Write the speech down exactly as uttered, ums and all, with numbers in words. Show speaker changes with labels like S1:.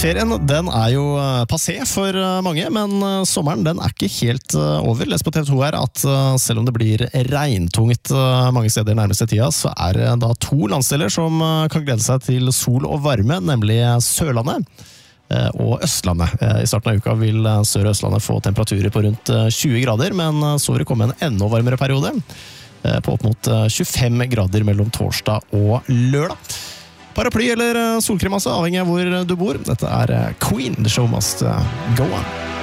S1: Ferien, den er jo passé for mange, men sommeren den er ikke helt over. Les på T V to her at selv om det blir regntungt mange steder nærmeste tida, så er det da to landsdeler som kan glede seg til sol og varme, nemlig Sørlandet og Østlandet. I starten av uka vil Sør- og Østlandet få temperaturer på rundt tjue grader, men så vil det komme en enda varmere periode på opp mot tjuefem grader mellom torsdag og lørdag. Paraply eller solkrem, altså, avhengig av hvor du bor. Dette er Queen, The Show Must Go On.